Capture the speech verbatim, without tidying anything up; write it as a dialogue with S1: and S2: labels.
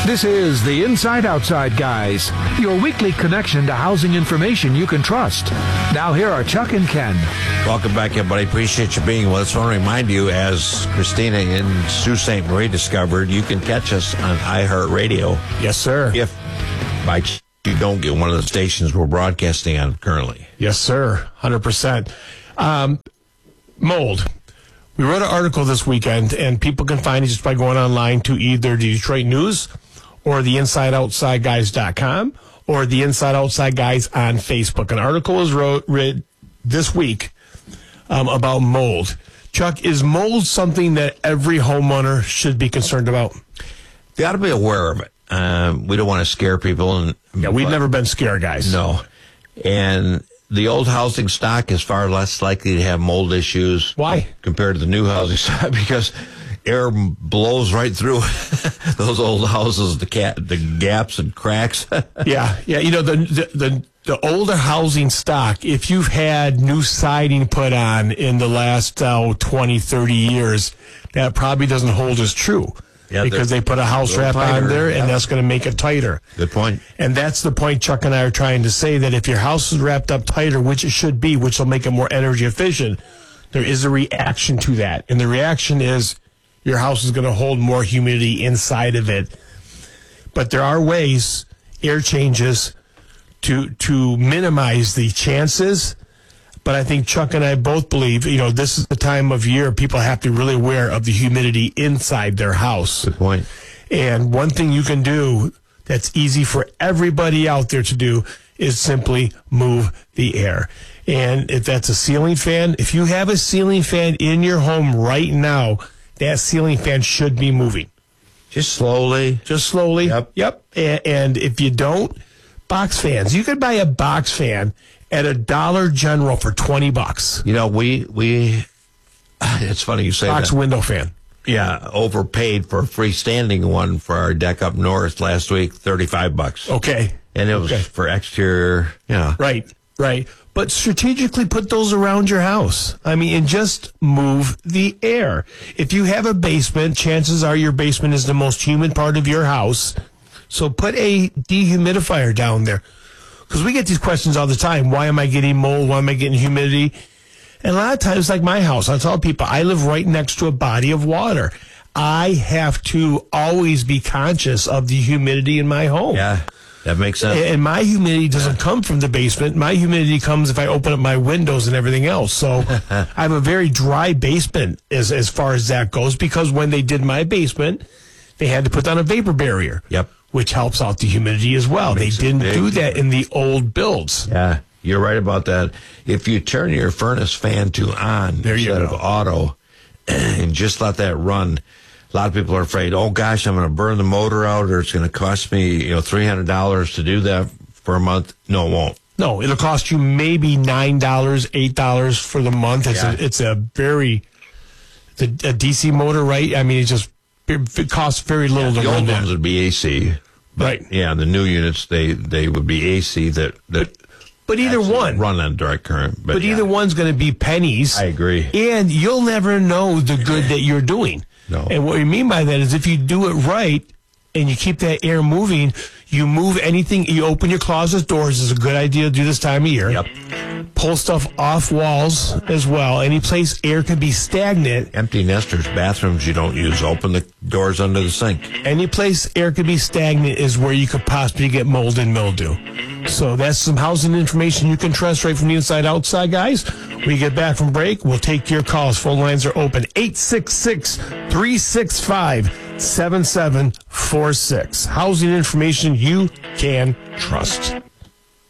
S1: This is the Inside Outside Guys, your weekly connection to housing information you can trust. Now here are Chuck and Ken.
S2: Welcome back, everybody. Appreciate you being with us. I want to remind you, as Christina in Sault Ste. Marie discovered, you can catch us on iHeartRadio.
S3: Yes, sir.
S2: If by ch- you don't get one of the stations we're broadcasting on currently.
S3: Yes, sir. one hundred percent. Um, mold. We wrote an article this weekend, and people can find it just by going online to either the Detroit News or the inside outside guys dot com or the Inside Outside Guys on Facebook. An article was wrote read this week um, about mold. Chuck, is mold something that every homeowner should be concerned about?
S2: They ought to be aware of it. Um, we don't want to scare people. And,
S3: yeah, we've
S2: but,
S3: never been scare guys.
S2: No. And the old housing stock is far less likely to have mold issues.
S3: Why?
S2: Compared to the new housing stock, because air blows right through those old houses, the cat, the gaps and cracks.
S3: yeah, yeah. You know, the, the the the older housing stock, if you've had new siding put on in the last uh, twenty, thirty years, that probably doesn't hold as true. Yeah, because they put a house wrap tighter, on there, and yeah. that's going to make it tighter.
S2: Good point.
S3: And that's the point Chuck and I are trying to say, that if your house is wrapped up tighter, which it should be, which will make it more energy efficient, there is a reaction to that. And the reaction is your house is going to hold more humidity inside of it. But there are ways, air changes, to to minimize the chances. But I think Chuck and I both believe, you know, this is the time of year people have to be really aware of the humidity inside their house.
S2: Good point.
S3: And one thing you can do that's easy for everybody out there to do is simply move the air. And if that's a ceiling fan, if you have a ceiling fan in your home right now, that ceiling fan should be moving.
S2: Just slowly.
S3: Just slowly.
S2: Yep.
S3: Yep. And, and if you don't, box fans. You could buy a box fan at a Dollar General for twenty bucks.
S2: You know, we, we, it's funny you say
S3: box
S2: that.
S3: Box window fan.
S2: Yeah, overpaid for a freestanding one for our deck up north last week, thirty-five bucks.
S3: Okay.
S2: And it was
S3: okay.
S2: for exterior, you know.
S3: Right, right. But strategically put those around your house. I mean, and just move the air. If you have a basement, chances are your basement is the most humid part of your house. So put a dehumidifier down there. Because we get these questions all the time. Why am I getting mold? Why am I getting humidity? And a lot of times, like my house, I tell people, I live right next to a body of water. I have to always be conscious of the humidity in my home.
S2: Yeah, that makes sense.
S3: And my humidity doesn't come from the basement. My humidity comes if I open up my windows and everything else. So I have a very dry basement as, as far as that goes, because when they did my basement, they had to put down a vapor barrier.
S2: Yep. Which
S3: helps out the humidity as well. They didn't do that in the old builds.
S2: Yeah, you're right about that. If you turn your furnace fan to on
S3: there
S2: instead
S3: you
S2: of auto and just let that run, a lot of people are afraid, oh, gosh, I'm going to burn the motor out, or it's going to cost me, you know, three hundred dollars to do that for a month. No, it won't.
S3: No, it'll cost you maybe nine dollars, eight dollars for the month. It's, yeah. a, it's a very, it's a, a D C motor, right? I mean, it just it costs very little
S2: yeah,
S3: to
S2: run.
S3: The old
S2: ones would be A C. But,
S3: right.
S2: Yeah, the new units, they, they would be A C that, that
S3: but either one
S2: run on direct current. But,
S3: but
S2: yeah.
S3: either one's going to be pennies.
S2: I agree.
S3: And you'll never know the good that you're doing.
S2: No.
S3: And what we mean by that is if you do it right and you keep that air moving, you move anything, you open your closet doors is a good idea to do this time of year.
S2: Yep.
S3: Pull stuff off walls as well. Any place air can be stagnant.
S2: Empty nesters, bathrooms you don't use, open the doors under the sink.
S3: Any place air can be stagnant is where you could possibly get mold and mildew. So that's some housing information you can trust right from the inside outside, guys. When we get back from break, we'll take your calls. Phone lines are open. eight six six, three six five, seven seven four six. Housing information you can trust.